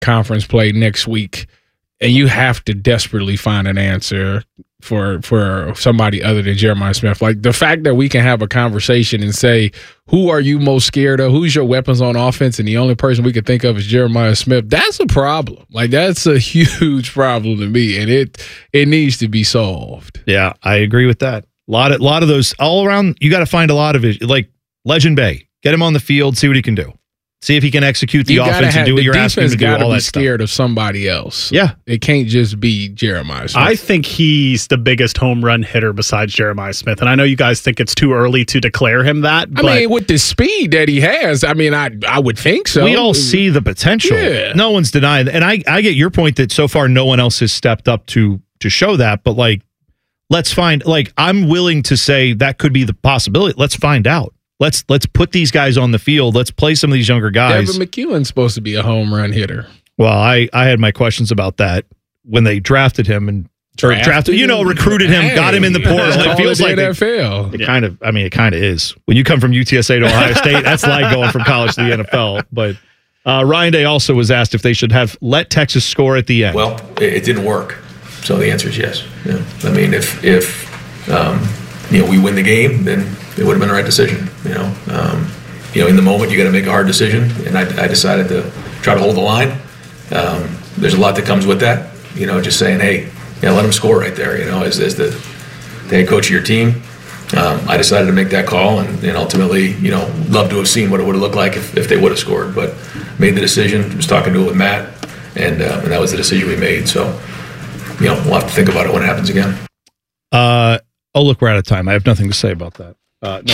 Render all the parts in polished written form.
conference play next week, and you have to desperately find an answer for somebody other than Jeremiah Smith. Like, the fact that we can have a conversation and say, who are you most scared of? Who's your weapons on offense? And the only person we can think of is Jeremiah Smith. That's a problem. Like, that's a huge problem to me, and it needs to be solved. Yeah, I agree with that. A lot of those all around. You got to find a lot of it. Like Legend Bay, get him on the field, see what he can do. See if he can execute the offense and do what you're asking him to do. All that stuff. The defense got to be scared of somebody else. Yeah. It can't just be Jeremiah Smith. I think he's the biggest home run hitter besides Jeremiah Smith. And I know you guys think it's too early to declare him that. I mean, with the speed that he has, I mean, I would think so. We all see the potential. Yeah. No one's denying that. And I get your point that so far no one else has stepped up to show that. But, like, let's find, like, I'm willing to say that could be the possibility. Let's find out. Let's put these guys on the field. Let's play some of these younger guys. Devin McEwen's supposed to be a home run hitter. Well, I had my questions about that when they drafted him and recruited him, got him in the portal. It feels like NFL. It kind of is. When you come from UTSA to Ohio State, that's like going from college to the NFL. But Ryan Day also was asked if they should have let Texas score at the end. Well, it didn't work. So the answer is yes. Yeah. I mean, if we win the game, then it would have been the right decision. In the moment, you got to make a hard decision, and I decided to try to hold the line. There's a lot that comes with that. Just saying, hey, let them score right there. As the head coach of your team, I decided to make that call, and ultimately, love to have seen what it would have looked like if they would have scored, but made the decision. Was talking to it with Matt, and that was the decision we made. So, we'll have to think about it when it happens again. Oh, look, we're out of time. I have nothing to say about that.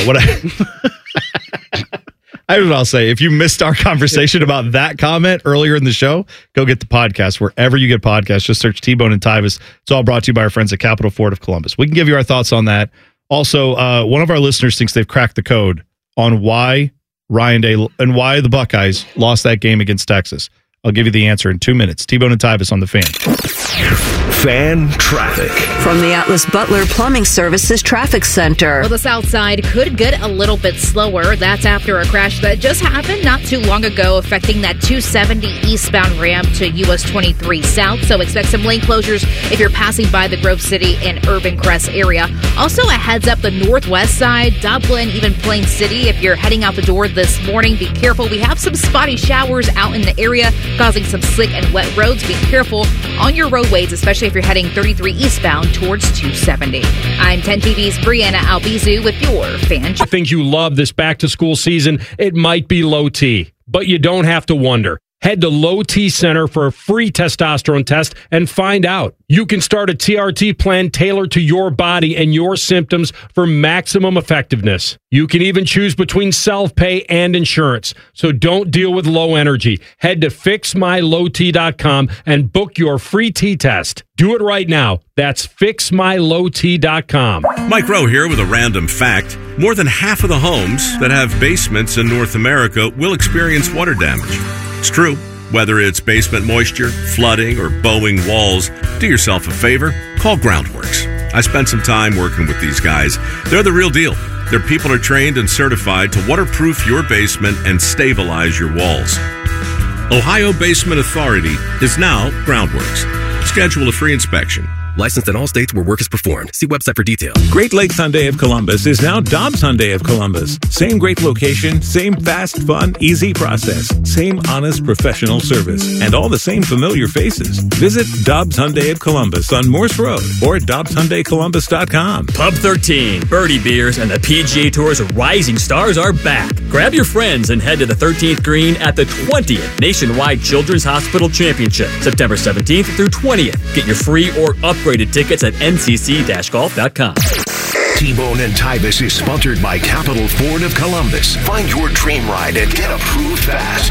I'll say, if you missed our conversation about that comment earlier in the show, go get the podcast wherever you get podcasts. Just search T-Bone and Tyvis. It's all brought to you by our friends at Capital Ford of Columbus. We can give you our thoughts on that. Also, one of our listeners thinks they've cracked the code on why Ryan Day and why the Buckeyes lost that game against Texas. I'll give you the answer in 2 minutes. T-Bone and Tyvis on the Fan. Fan traffic. From the Atlas Butler Plumbing Services Traffic Center. Well, the south side could get a little bit slower. That's after a crash that just happened not too long ago, affecting that 270 eastbound ramp to US 23 south. So expect some lane closures if you're passing by the Grove City and Urban Crest area. Also, a heads up the northwest side, Dublin, even Plain City. If you're heading out the door this morning, be careful. We have some spotty showers out in the area, causing some slick and wet roads. Be careful on your roadways, especially if you're heading 33 eastbound towards 270. I'm 10 TV's Brianna Albizu with your Fan. I think you love this back-to-school season. It might be low T, but you don't have to wonder. Head to Low T Center for a free testosterone test and find out. You can start a TRT plan tailored to your body and your symptoms for maximum effectiveness. You can even choose between self-pay and insurance. So don't deal with low energy. Head to fixmylowt.com and book your free T-test. Do it right now. That's fixmylowt.com. Mike Rowe here with a random fact. More than half of the homes that have basements in North America will experience water damage. It's true. Whether it's basement moisture, flooding, or bowing walls, do yourself a favor. Call Groundworks. I spent some time working with these guys. They're the real deal. Their people are trained and certified to waterproof your basement and stabilize your walls. Ohio Basement Authority is now Groundworks. Schedule a free inspection. Licensed in all states where work is performed. See website for details. Great Lakes Hyundai of Columbus is now Dobbs Hyundai of Columbus. Same great location, same fast, fun, easy process, same honest, professional service, and all the same familiar faces. Visit Dobbs Hyundai of Columbus on Morse Road or at DobbsHyundaiColumbus.com. Pub 13, Birdie Beers, and the PGA Tour's rising stars are back. Grab your friends and head to the 13th green at the 20th Nationwide Children's Hospital Championship, September 17th through 20th. Get your free or upgraded tickets at ncc-golf.com. T-Bone and Tyvis is sponsored by Capital Ford of Columbus. Find your dream ride and get approved fast.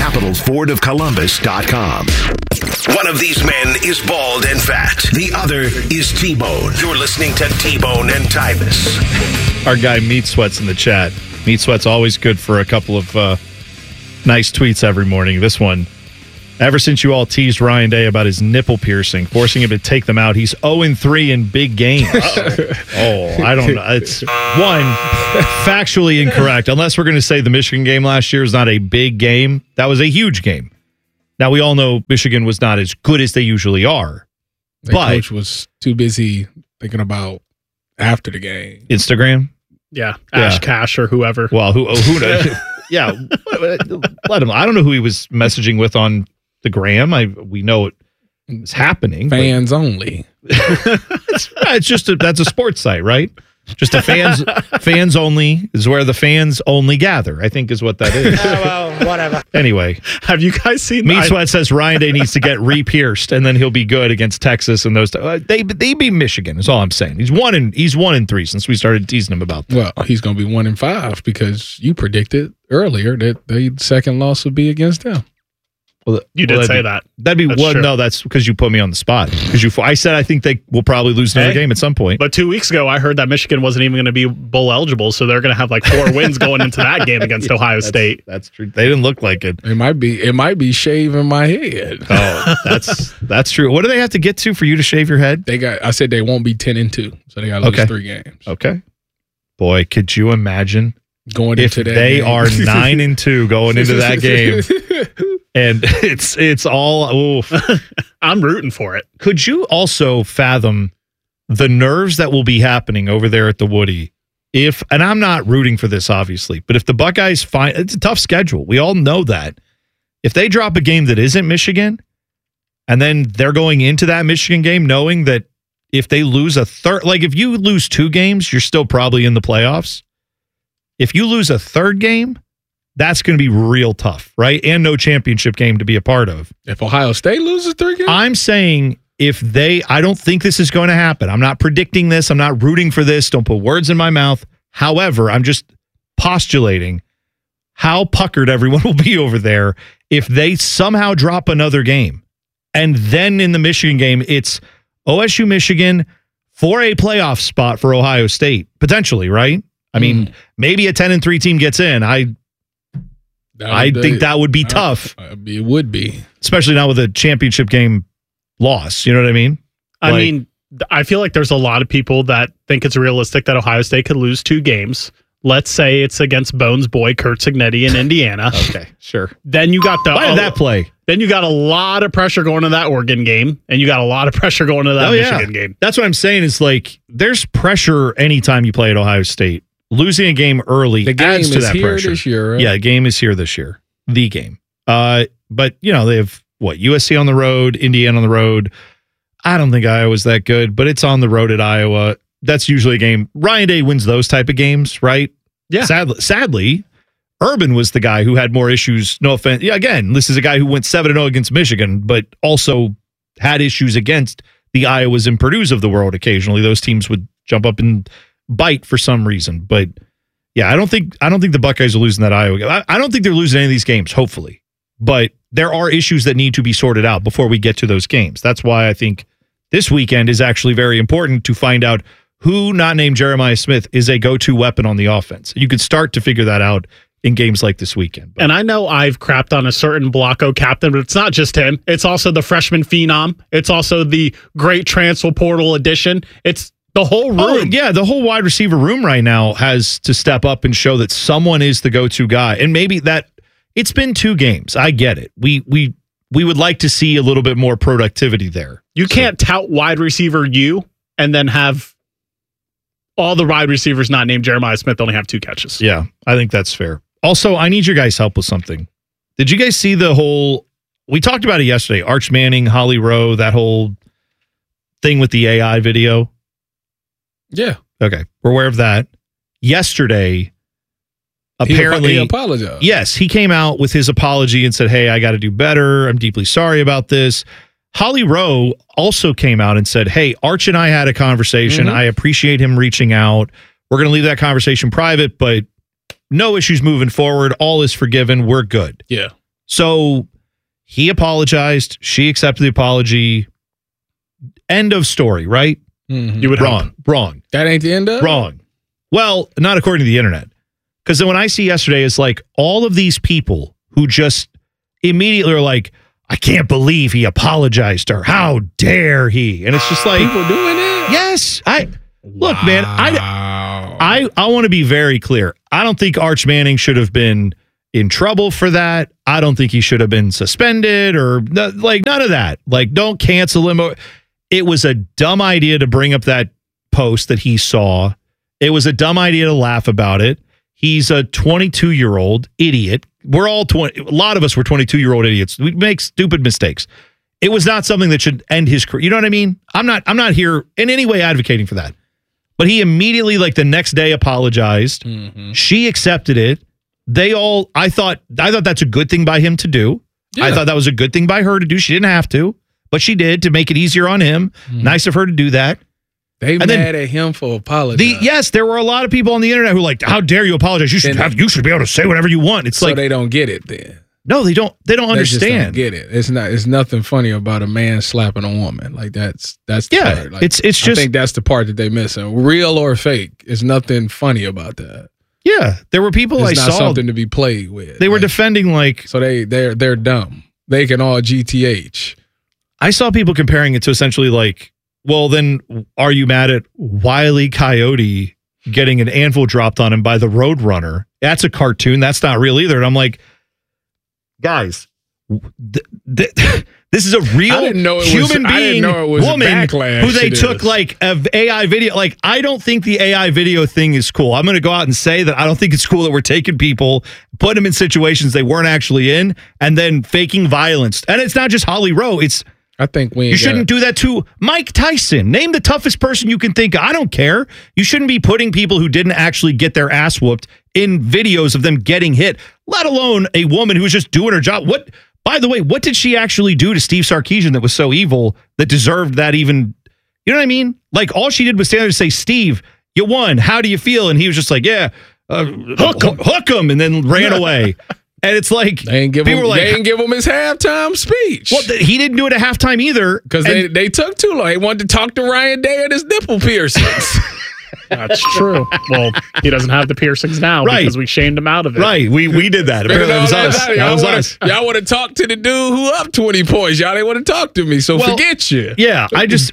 CapitalFordOfColumbus.com. One of these men is bald and fat. The other is T-Bone. You're listening to T-Bone and Tyvis. Our guy Meat Sweat's in the chat. Meat Sweat's always good for a couple of nice tweets every morning. This one. Ever since you all teased Ryan Day about his nipple piercing, forcing him to take them out, he's 0-3 in big games. I don't know. It's one, factually incorrect. Unless we're going to say the Michigan game last year is not a big game. That was a huge game. Now, we all know Michigan was not as good as they usually are. The coach was too busy thinking about after the game. Instagram? Yeah, Ash Cash or whoever. Well, who knows? Yeah, let him. I don't know who he was messaging with on the gram. We know it is happening. Fans only. It's just that's a sports site, right? Just a fans only is where the fans only gather, I think is what that is. Well, whatever. Anyway. Have you guys seen Meat Sweat says Ryan Day needs to get re-pierced and then he'll be good against Texas and those. They beat Michigan is all I'm saying. He's 1-3 since we started teasing him about that. Well, he's going to be 1-5 because you predicted earlier that the second loss would be against them. Well, you did say that. That'd be That's true. No, that's because you put me on the spot. Because I said I think they will probably lose another game at some point. But 2 weeks ago, I heard that Michigan wasn't even going to be bowl eligible, so they're going to have like 4 wins going into that game against Ohio State. That's true. They didn't look like it. It might be shaving my head. Oh, that's true. What do they have to get to for you to shave your head? I said they won't be 10-2, so they got to lose 3 games. Okay. Boy, could you imagine going if into that they game. are 9-2 going into that game? And it's all oof. I'm rooting for it. Could you also fathom the nerves that will be happening over there at the Woody? And I'm not rooting for this, obviously, but if the Buckeyes it's a tough schedule. We all know that. If they drop a game that isn't Michigan, and then they're going into that Michigan game knowing that if they lose a third, like if you lose 2 games, you're still probably in the playoffs. If you lose a third game, that's going to be real tough, right? And no championship game to be a part of. If Ohio State loses 3 games? I'm saying I don't think this is going to happen. I'm not predicting this. I'm not rooting for this. Don't put words in my mouth. However, I'm just postulating how puckered everyone will be over there if they somehow drop another game. And then in the Michigan game, it's OSU Michigan for a playoff spot for Ohio State, potentially, right? I mean, maybe a 10-3 team gets in. I think that would be tough. It would be. Especially now with a championship game loss. You know what I mean? I feel like there's a lot of people that think it's realistic that Ohio State could lose 2 games. Let's say it's against Bones boy Kurt Cignetti in Indiana. Okay, sure. Then you got Why did that play? Then you got a lot of pressure going to that Oregon game, and you got a lot of pressure going to that Michigan game. That's what I'm saying is like there's pressure anytime you play at Ohio State. Losing a game early adds to that pressure. This year, right? Yeah, the game is here this year. The game. But, they have, USC on the road, Indiana on the road. I don't think Iowa's that good, but it's on the road at Iowa. That's usually a game. Ryan Day wins those type of games, right? Yeah. Sadly, Urban was the guy who had more issues. No offense. Yeah, again, this is a guy who went 7-0 against Michigan, but also had issues against the Iowas and Purdue's of the world occasionally. Those teams would jump up and bite for some reason. But yeah, I don't think the Buckeyes are losing that Iowa game. I don't think they're losing any of these games, hopefully. But there are issues that need to be sorted out before we get to those games. That's why I think this weekend is actually very important to find out who, not named Jeremiah Smith, is a go-to weapon on the offense. You could start to figure that out in games like this weekend. And I know I've crapped on a certain Blocko captain, but it's not just him. It's also the freshman phenom. It's also the great transfer portal addition. It's the whole room. Oh, yeah, the whole wide receiver room right now has to step up and show that someone is the go-to guy. And maybe that it's been 2 games. I get it. We would like to see a little bit more productivity there. You can't tout wide receiver you and then have all the wide receivers not named Jeremiah Smith only have 2 catches. Yeah, I think that's fair. Also, I need your guys' help with something. Did you guys see we talked about it yesterday, Arch Manning, Holly Rowe, that whole thing with the AI video? Yeah. Okay. We're aware of that. Yesterday, apparently he apologized. Yes, he came out with his apology and said, hey, I got to do better. I'm deeply sorry about this. Holly Rowe also came out and said, hey, Arch and I had a conversation. I appreciate him reaching out. We're going to leave that conversation private, but no issues moving forward. All is forgiven. We're good. Yeah. So he apologized. She accepted the apology. End of story, right? You would wrong. That ain't the end of it? Wrong. Well, not according to the internet. Because then when I see yesterday, it's like all of these people who just immediately are like, I can't believe he apologized to her. How dare he? And it's just like people doing it. Yes. Look, man, I want to be very clear. I don't think Arch Manning should have been in trouble for that. I don't think he should have been suspended or like none of that. Like, don't cancel him. It was a dumb idea to bring up that post that he saw. It was a dumb idea to laugh about it. He's a 22-year-old idiot. We're all 20. A lot of us were 22-year-old idiots. We make stupid mistakes. It was not something that should end his career. You know what I mean? I'm not here in any way advocating for that. But he immediately, like the next day, apologized. Mm-hmm. She accepted it. I thought that's a good thing by him to do. Yeah. I thought that was a good thing by her to do. She didn't have to, but she did to make it easier on him. Mm-hmm. Nice of her to do that. They mad at him for apologizing. Yes, there were a lot of people on the internet who were like, how dare you apologize? You should be able to say whatever you want. It's so like they don't get it then. No, they don't understand. Just don't get it. It's nothing funny about a man slapping a woman. Like that's the part. Like, it's just, I think that's the part that they missing. Real or fake. There's nothing funny about that. Yeah. There were people it's I not saw something to be played with. They were defending like so they're dumb. They can all GTH. I saw people comparing it to essentially like, well, then are you mad at Wile E. Coyote getting an anvil dropped on him by the Roadrunner? That's a cartoon. That's not real either. And I'm like, guys, this is a real human being woman who they took like a AI video. Like, I don't think the AI video thing is cool. I'm going to go out and say that I don't think it's cool that we're taking people, putting them in situations they weren't actually in, and then faking violence. And it's not just Holly Rowe. I think you shouldn't do that to Mike Tyson. Name the toughest person you can think of. I don't care. You shouldn't be putting people who didn't actually get their ass whooped in videos of them getting hit, let alone a woman who's just doing her job. By the way, what did she actually do to Steve Sarkisian that was so evil that deserved that even? You know what I mean? Like, all she did was stand there and say, Steve, you won. How do you feel? And he was just like, yeah, hook him, and then ran away. And it's like, they didn't give him his halftime speech. Well, he didn't do it at halftime either. Because they took too long. They wanted to talk to Ryan Day and his nipple piercings. That's true. Well, he doesn't have the piercings now because we shamed him out of it. Right. We did that. That was us. That was us. Y'all want to talk to the dude who up 20 points. Y'all didn't want to talk to me, so forget you. Yeah.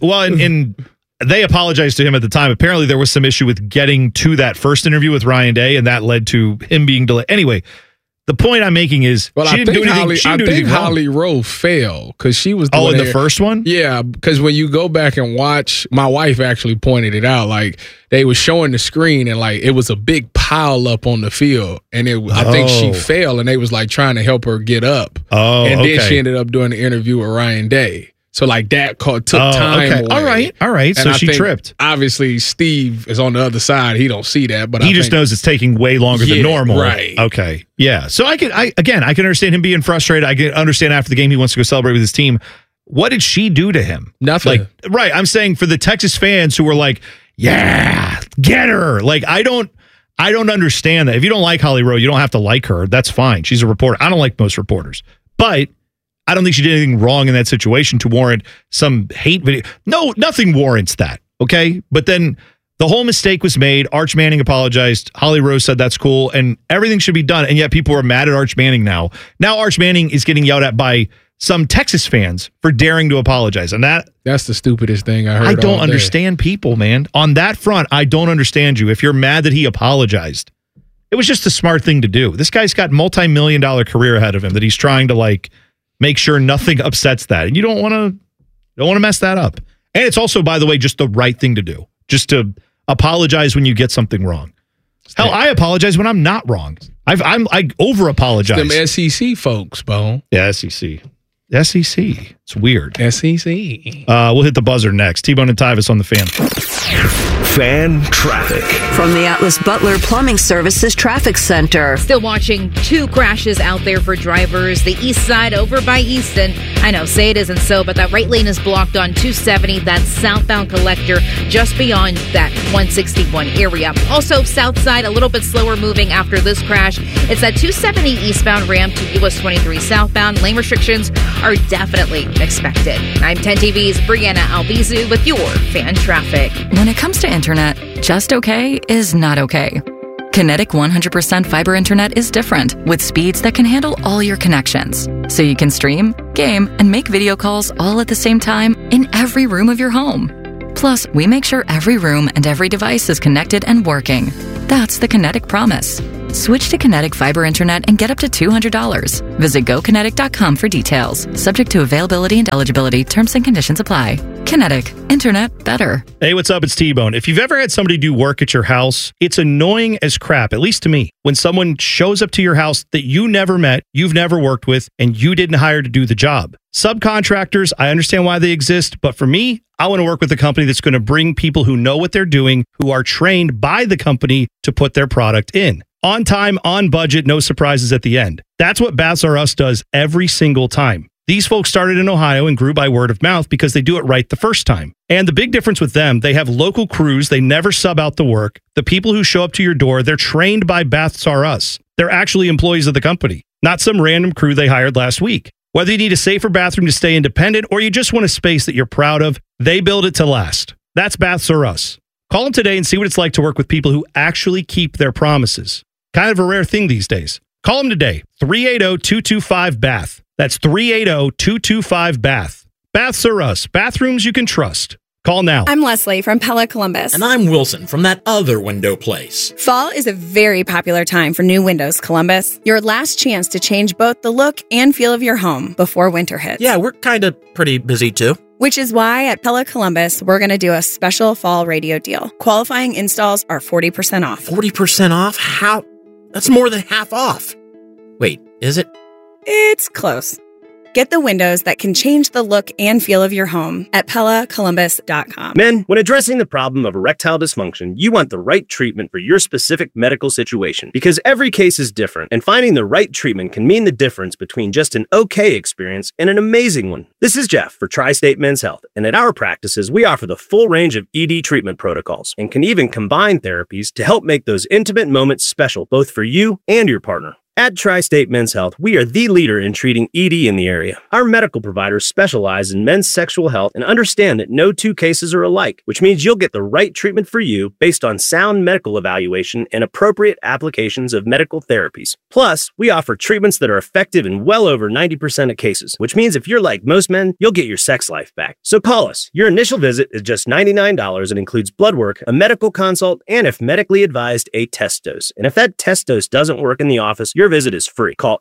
And they apologized to him at the time. Apparently, there was some issue with getting to that first interview with Ryan Day, and that led to him being delayed. Anyway, the point I'm making is she didn't do anything. I think Holly Rowe failed because she was in the first one? Yeah, because when you go back and watch, my wife actually pointed it out. Like, they was showing the screen and like it was a big pile up on the field, and I think she fell, and they was like trying to help her get up. Then she ended up doing the interview with Ryan Day. So like that took time away. All right. So she tripped. Obviously, Steve is on the other side. He don't see that, but he just knows it's taking way longer than normal. Right. Okay. Yeah. So I can understand him being frustrated. I can understand after the game he wants to go celebrate with his team. What did she do to him? Nothing. I'm saying for the Texas fans who were like, yeah, get her. Like, I don't understand that. If you don't like Holly Rowe, you don't have to like her. That's fine. She's a reporter. I don't like most reporters, but I don't think she did anything wrong in that situation to warrant some hate video. No, nothing warrants that. Okay. But then the whole mistake was made. Arch Manning apologized. Holly Rowe said that's cool and everything should be done. And yet people are mad at Arch Manning now. Now Arch Manning is getting yelled at by some Texas fans for daring to apologize. And that's the stupidest thing I heard. I don't understand people, man. On that front, I don't understand you. If you're mad that he apologized, it was just a smart thing to do. This guy's got multi-million-dollar career ahead of him that he's trying to make sure nothing upsets that. And you don't want to mess that up. And it's also, by the way, just the right thing to do. Just to apologize when you get something wrong. Hell, I apologize when I'm not wrong. I over apologize. Them SEC folks, Bo. Yeah, SEC. It's weird. SEC. We'll hit the buzzer next. T-Bone and Tyvis on the Fan. Fan traffic. From the Atlas Butler Plumbing Services Traffic Center. Still watching 2 crashes out there for drivers. The east side over by Easton. I know, say it isn't so, but that right lane is blocked on 270. That southbound collector just beyond that 161 area. Also, south side a little bit slower moving after this crash. It's that 270 eastbound ramp to US 23 southbound. Lane restrictions are definitely expected. I'm 10 TV's Brianna Albizu with your Fan Traffic. When it comes to internet, just okay is not okay. Kinetic 100% fiber internet is different, with speeds that can handle all your connections. So you can stream, game, and make video calls all at the same time in every room of your home. Plus, we make sure every room and every device is connected and working. That's the Kinetic promise. Switch to Kinetic Fiber Internet and get up to $200. Visit GoKinetic.com for details. Subject to availability and eligibility. Terms and conditions apply. Kinetic. Internet better. Hey, what's up? It's T-Bone. If you've ever had somebody do work at your house, it's annoying as crap, at least to me, when someone shows up to your house that you never met, you've never worked with, and you didn't hire to do the job. Subcontractors, I understand why they exist, but for me, I want to work with a company that's going to bring people who know what they're doing, who are trained by the company to put their product in. On time, on budget, no surprises at the end. That's what Baths R Us does every single time. These folks started in Ohio and grew by word of mouth because they do it right the first time. And the big difference with them, they have local crews. They never sub out the work. The people who show up to your door, they're trained by Baths R Us. They're actually employees of the company, not some random crew they hired last week. Whether you need a safer bathroom to stay independent or you just want a space that you're proud of, they build it to last. That's Baths R Us. Call them today and see what it's like to work with people who actually keep their promises. Kind of a rare thing these days. Call them today, 380-225-BATH. That's 380-225-BATH. Baths R Us, bathrooms you can trust. Call now. I'm Leslie from Pella Columbus. And I'm Wilson from that other window place. Fall is a very popular time for new windows, Columbus. Your last chance to change both the look and feel of your home before winter hits. Yeah, we're kind of pretty busy too. Which is why at Pella Columbus, we're going to do a special fall radio deal. Qualifying installs are 40% off. 40% off? How? That's more than half off. Wait, is it? It's close. Get the windows that can change the look and feel of your home at PellaColumbus.com. Men, when addressing the problem of erectile dysfunction, you want the right treatment for your specific medical situation because every case is different, and finding the right treatment can mean the difference between just an okay experience and an amazing one. This is Jeff for Tri-State Men's Health, and at our practices, we offer the full range of ED treatment protocols and can even combine therapies to help make those intimate moments special both for you and your partner. At Tri-State Men's Health, we are the leader in treating ED in the area. Our medical providers specialize in men's sexual health and understand that no two cases are alike, which means you'll get the right treatment for you based on sound medical evaluation and appropriate applications of medical therapies. Plus, we offer treatments that are effective in well over 90% of cases, which means if you're like most men, you'll get your sex life back. So call us. Your initial visit is just $99 and includes blood work, a medical consult, and if medically advised, a test dose. And if that test dose doesn't work in the office, your visit is free. Call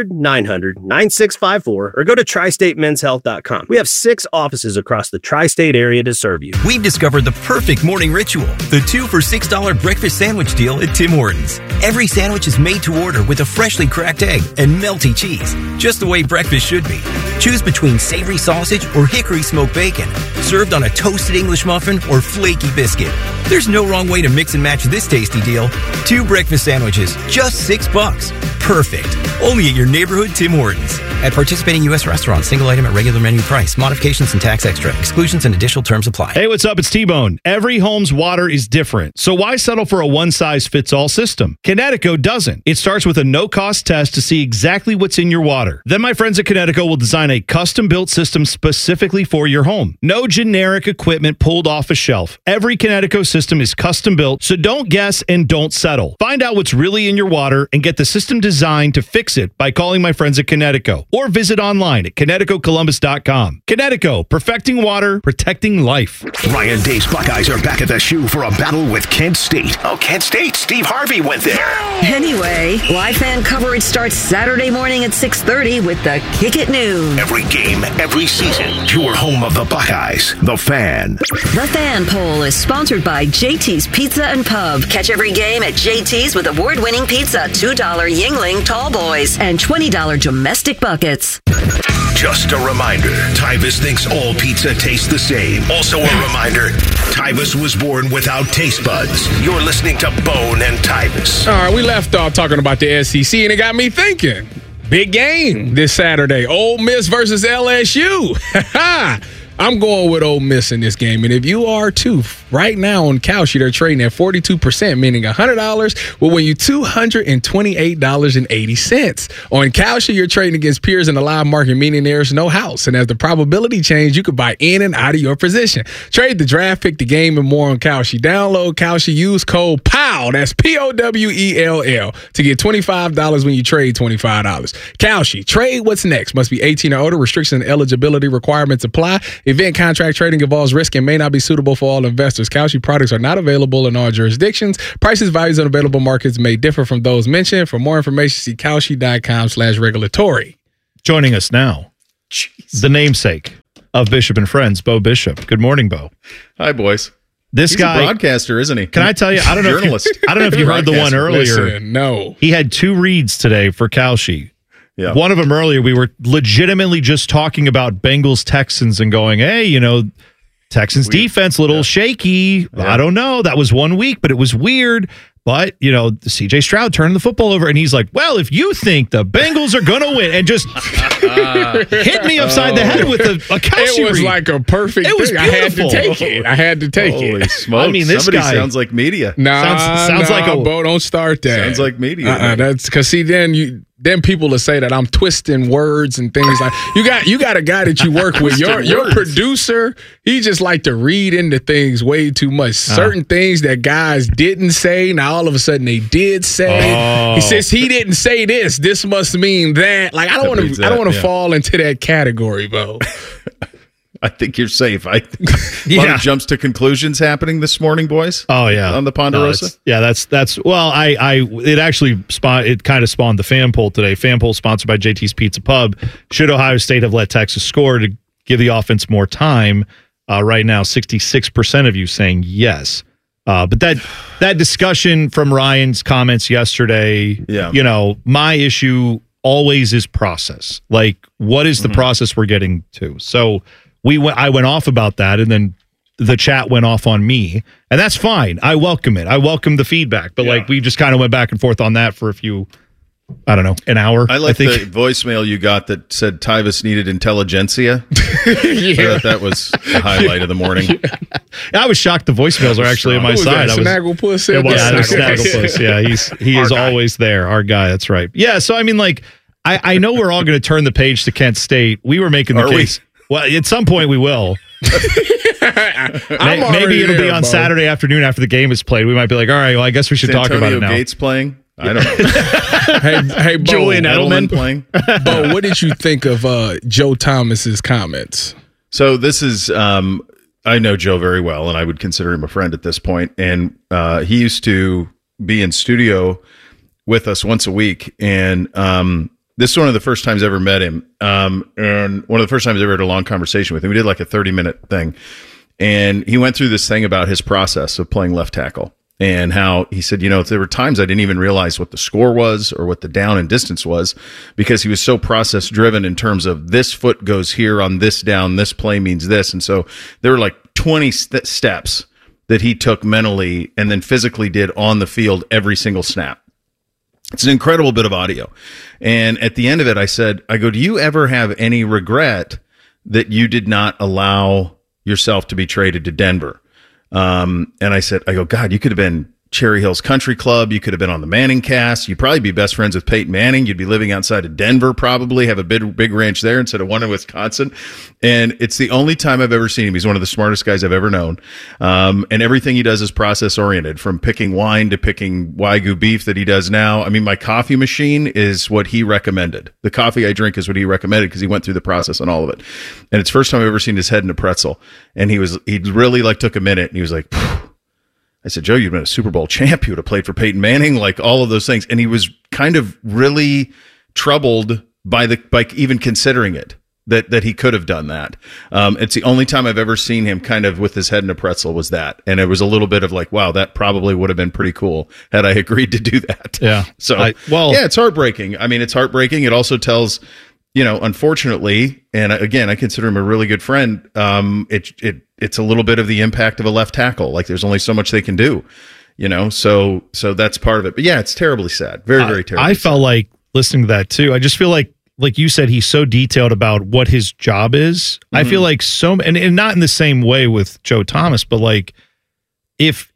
800-900-9654 or go to TriStateMen'sHealth.com. We have 6 offices across the tri-state area to serve you. We've discovered the perfect morning ritual, the 2 for $6 breakfast sandwich deal at Tim Hortons. Every sandwich is made to order with a freshly cracked egg and melty cheese, just the way breakfast should be. Choose between savory sausage or hickory smoked bacon, served on a toasted English muffin or flaky biscuit. There's no wrong way to mix and match this tasty deal. 2 breakfast sandwiches, just $6. Perfect. Only at your neighborhood Tim Hortons. At participating U.S. restaurants, single item at regular menu price. Modifications and tax extra. Exclusions and additional terms apply. Hey, what's up? It's T-Bone. Every home's water is different, so why settle for a one-size-fits-all system? Kinetico doesn't. It starts with a no-cost test to see exactly what's in your water. Then my friends at Kinetico will design a custom-built system specifically for your home. No generic equipment pulled off a shelf. Every Kinetico system is custom-built, so don't guess and don't settle. Find out what's really in your water and get the system designed to fix it by calling my friends at Kinetico or visit online at KineticoColumbus.com. Kinetico, perfecting water, protecting life. Ryan Day's Buckeyes are back at the shoe for a battle with Kent State. Oh, Kent State, Steve Harvey went there. Anyway, live fan coverage starts Saturday morning at 6:30 with the Kick at Noon. Every game, every season, your home of the Buckeyes, The Fan. The Fan Poll is sponsored by JT's Pizza and Pub. Catch every game at JT's with award-winning pizza, $2 Yingling Tall Boys, and $20 domestic buckets. Just a reminder, Tyvus thinks all pizza tastes the same. Also a reminder, Tyvus was born without taste buds. You're listening to Bone and Tyvus. All right, we left off talking about the SEC, and it got me thinking. Big game this Saturday. Ole Miss versus LSU. I'm going with Ole Miss in this game. And if you are too, right now on Kalshi, they're trading at 42%, meaning $100 will win you $228.80. On Kalshi, you're trading against peers in the live market, meaning there's no house. And as the probability changes, you could buy in and out of your position. Trade the draft, pick the game, and more on Kalshi. Download Kalshi, use code POWELL, that's POWELL, to get $25 when you trade $25. Kalshi, trade what's next. Must be 18 or older. Restrictions and eligibility requirements apply. Event contract trading involves risk and may not be suitable for all investors. Kalshi products are not available in all jurisdictions. Prices, values, and available markets may differ from those mentioned. For more information, see kalshi.com/regulatory. Joining us now, the namesake of Bishop and Friends, Bo Bishop. Good morning, Bo. Hi, boys. This He's guy, a broadcaster, isn't he? Can I tell you? I don't know. I don't know if you heard the one earlier. Listen, no, he had 2 reads today for Kalshi. Yeah. One of them earlier, we were legitimately just talking about Bengals Texans and going, hey, you know, Texans defense a little shaky. Yeah. I don't know. That was 1 week, but it was weird. But, you know, CJ Stroud turning the football over, and he's like, well, if you think the Bengals are going to win, and just hit me upside the head with a Kalshi It was read. like a perfect It was thing. I had to beautiful. take it. I had to take Holy it. smokes. I mean, this Somebody guy sounds like media. Sounds like a- Bo, don't start that. Sounds like media. That's because see, then people will say that I'm twisting words and things like you got a guy that you work with. Your producer, he just like to read into things way too much. Certain things that guys didn't say, now all of a sudden they did say. He says he didn't say this. This must mean that. Like I don't want to fall into that category, Bo. I think you're safe. A lot of jumps to conclusions happening this morning, boys. Oh yeah, on the Ponderosa. That's well. It actually kind of spawned the fan poll today. Fan poll sponsored by JT's Pizza Pub. Should Ohio State have let Texas score to give the offense more time? Right now, 66% of you saying yes. But that discussion from Ryan's comments yesterday. Yeah. You know, my issue always is process. Like, what is the process we're getting to? So. I went off about that, and then the chat went off on me, and that's fine. I welcome it. I welcome the feedback, but like we just kind of went back and forth on that for a few, I don't know, an hour. I like the voicemail you got that said Tyvus needed intelligentsia. Yeah. That was the highlight of the morning. I was shocked the voicemails are actually on my side. Snagglepuss? Snagglepuss. Yeah, he is always there. Our guy. That's right. Yeah. So I mean, like, I know we're all going to turn the page to Kent State. We were making the case. Well, at some point we will. Maybe it'll be on Saturday afternoon after the game is played. We might be like, all right, well, I guess we should talk about it now. Gates playing? I don't know. hey, Bo, Julian Edelman playing. Bo, what did you think of Joe Thomas's comments? So this is, I know Joe very well, and I would consider him a friend at this point. And he used to be in studio with us once a week, and this is one of the first times I ever met him, and one of the first times I ever had a long conversation with him. We did like a 30-minute thing, and he went through this thing about his process of playing left tackle and how he said, you know, there were times I didn't even realize what the score was or what the down and distance was because he was so process driven in terms of this foot goes here on this down, this play means this. And so there were like 20 steps that he took mentally and then physically did on the field every single snap. It's an incredible bit of audio. And at the end of it, I go, do you ever have any regret that you did not allow yourself to be traded to Denver? And I go, God, you could have been Cherry Hills Country Club. You could have been on the Manning cast. You'd probably be best friends with Peyton Manning. You'd be living outside of Denver, probably have a big ranch there instead of one in Wisconsin. And it's the only time I've ever seen him. He's one of the smartest guys I've ever known. And everything he does is process oriented, from picking wine to picking Wagyu beef that he does now. I mean, my coffee machine is what he recommended. The coffee I drink is what he recommended because he went through the process on all of it. And it's the first time I've ever seen his head in a pretzel. And he really like took a minute and he was like, phew. I said, Joe, you've been a Super Bowl champ. You would have played for Peyton Manning, like all of those things. And he was kind of really troubled by even considering it, that he could have done that. It's the only time I've ever seen him kind of with his head in a pretzel was that. And it was a little bit of like, wow, that probably would have been pretty cool had I agreed to do that. Yeah. So, yeah, it's heartbreaking. I mean, it's heartbreaking. It also tells, you know, unfortunately, and again, I consider him a really good friend. It's a little bit of the impact of a left tackle. Like there's only so much they can do, you know? So that's part of it. But yeah, it's terribly sad. Very, very terrible. I felt like listening to that too. I just feel like you said, he's so detailed about what his job is. Mm-hmm. I feel like and not in the same way with Joe Thomas, but like if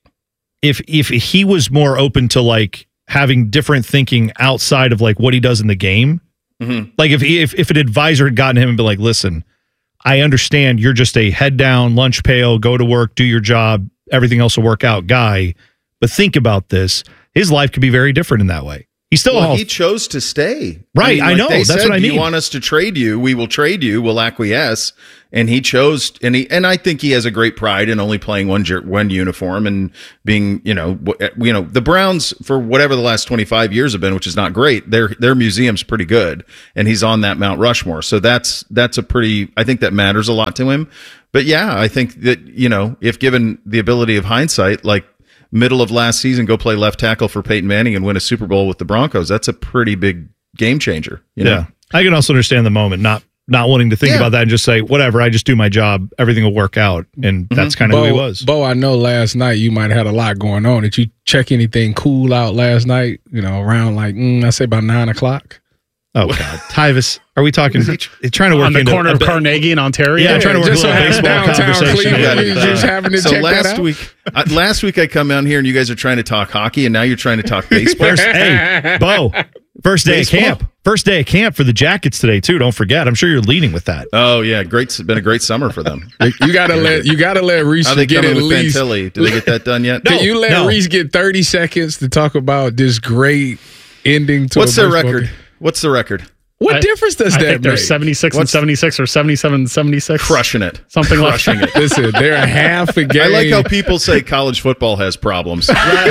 he was more open to like having different thinking outside of like what he does in the game, mm-hmm. like if an advisor had gotten him and been like, listen, I understand you're just a head down, lunch pail, go to work, do your job, everything else will work out guy, but think about this. His life could be very different in that way. He's still a Hall. He chose to stay. Right, I know. They That's said, what I mean. You want us to trade you? We will trade you. We'll acquiesce. And he chose, and I think he has a great pride in only playing one uniform and being, the Browns for whatever the last 25 years have been, which is not great. Their museum's pretty good, and he's on that Mount Rushmore. So that's a pretty. I think that matters a lot to him. But yeah, I think that if given the ability of hindsight, like middle of last season, go play left tackle for Peyton Manning and win a Super Bowl with the Broncos. That's a pretty big game changer. Yeah, I can also understand the moment, not wanting to think about that and just say, whatever, I just do my job, everything will work out. And that's kind of who he was. Bo, I know last night you might have had a lot going on. Did you check anything cool out last night, around I say about 9 o'clock? Oh, God. Tyvis, are we talking? Trying to work on the corner of Carnegie and Ontario? Yeah, trying to work a little baseball conversation. Just having to check that out? Last week I come down here and you guys are trying to talk hockey, and now you're trying to talk baseball. Hey, Bo, first day of camp. First day of camp for the Jackets today, too. Don't forget. I'm sure you're leading with that. Oh, yeah. It's been a great summer for them. You gotta let Reese get at least. Did they get that done yet? Can you let Reese get 30 seconds to talk about this great ending to What's their record? What's the record? What difference does that make? I think they're 76 and 76 or 77 and 76. Crushing it. Something Crushing it. Listen, they're a half a game. I like how people say college football has problems.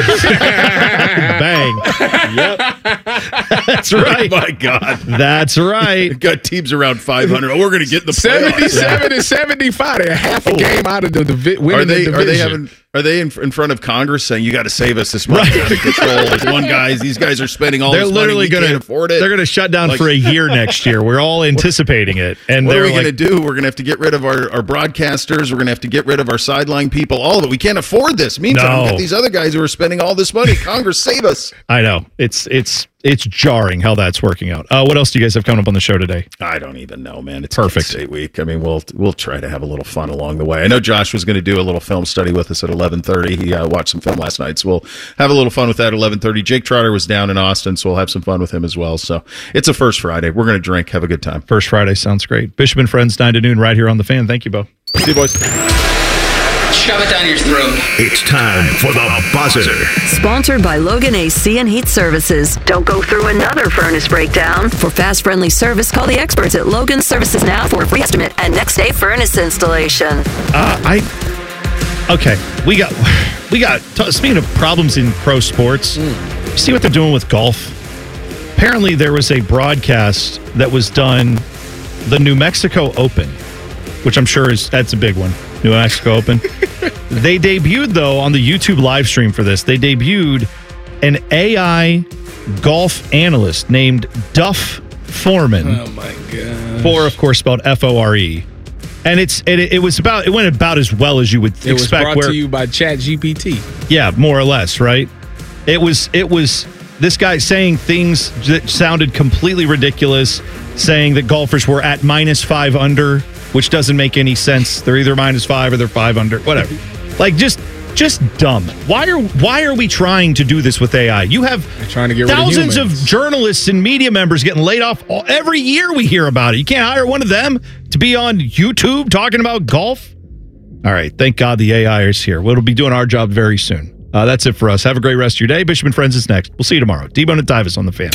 Bang. Yep. That's right. Oh, my God. That's right. Got teams around 500. Oh, we're going to get in the 77 and 75. They're half a game out of the winning the division. Are they in front of Congress saying you got to save us this money out of control? There's one guy. These guys are spending all. They're this literally going to afford it. They're going to shut down for a year next year. We're all anticipating it. And what are we going to do? We're going to have to get rid of our broadcasters. We're going to have to get rid of our sideline people. All of it. We can't afford this. Meantime, we've got these other guys who are spending all this money. Congress, save us. I know. It's jarring how that's working out. What else do you guys have coming up on the show today? I don't even know, man. It's perfect. Kent State week. I mean, we'll try to have a little fun along the way. I know Josh was going to do a little film study with us at 11:30. He watched some film last night, so we'll have a little fun with that at 11:30. Jake Trotter was down in Austin, so we'll have some fun with him as well. So it's a First Friday. We're going to drink, have a good time. First Friday sounds great. Bishop and Friends, 9 to noon, right here on The Fan. Thank you, Bo. See you, boys. Shove it down your throat. It's time for the buzzer. Sponsored by Logan AC and Heat Services. Don't go through another furnace breakdown. For fast, friendly service, call the experts at Logan Services now for a free estimate and next day furnace installation. Okay, we got. Speaking of problems in pro sports, see what they're doing with golf. Apparently, there was a broadcast that was done, the New Mexico Open, which I'm sure that's a big one. New Mexico Open. They debuted, though, on the YouTube live stream for this, they debuted an AI golf analyst named Duff Foreman. Oh, my God. For, of course, spelled F-O-R-E. And it went about as well as you would expect. It was brought to you by ChatGPT. Yeah, more or less, right? It was this guy saying things that sounded completely ridiculous, saying that golfers were at -5 under, which doesn't make any sense. They're either -5 or they're 5 under, whatever. Like just dumb. Why are we trying to do this with AI? You have trying to get thousands rid of of journalists and media members getting laid off every year. We hear about it. You can't hire one of them to be on YouTube talking about golf. All right, thank God the AI is here. We'll be doing our job very soon. That's it for us. Have a great rest of your day. Bishop and Friends is next. We'll see you tomorrow. T-Bone and Tyvis on The Fan.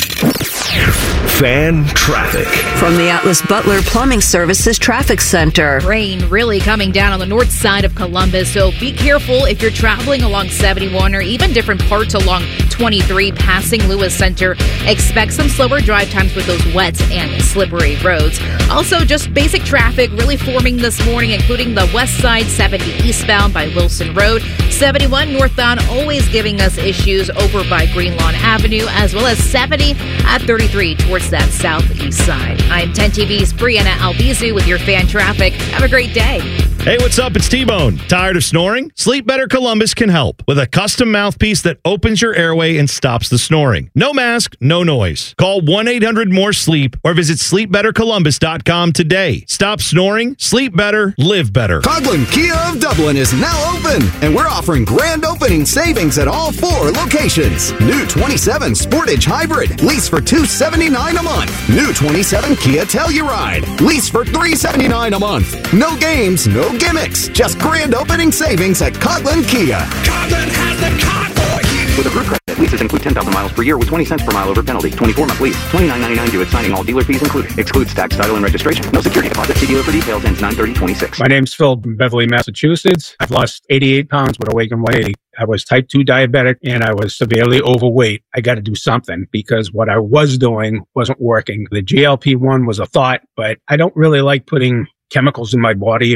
Fan traffic. From the Atlas Butler Plumbing Services Traffic Center. Rain really coming down on the north side of Columbus, so be careful if you're traveling along 71 or even different parts along 23 passing Lewis Center. Expect some slower drive times with those wet and slippery roads. Also, just basic traffic really forming this morning, including the west side 70 eastbound by Wilson Road. 71 northbound always giving us issues over by Green Lawn Avenue, as well as 70 at 33 towards that southeast side. I'm 10 TV's Brianna Albizu with your fan traffic. Have a great day. Hey, what's up? It's T-Bone. Tired of snoring? Sleep Better Columbus can help with a custom mouthpiece that opens your airway and stops the snoring. No mask, no noise. Call 1-800-MORE-SLEEP or visit sleepbettercolumbus.com today. Stop snoring, sleep better, live better. Coghlan Kia of Dublin is now open, and we're offering grand opening savings at all 4 locations. New 27 Sportage Hybrid, lease for $279 a month. New 27 Kia Telluride, lease for $379 a month. No games, no gimmicks, just grand opening savings at Coghlan Kia. Coghlan has the car for you. With approved credit, leases include 10,000 miles per year with 20 cents per mile over penalty. 24-month lease. $29.99 due at signing. All dealer fees included. Excludes tax, title, and registration. No security deposit. See dealer for details. Ends 9/30/26. My name's Phil from Beverly, Massachusetts. I've lost 88 pounds with a Wake and 180. I was type 2 diabetic and I was severely overweight. I got to do something because what I was doing wasn't working. The GLP-1 was a thought, but I don't really like putting chemicals in my body.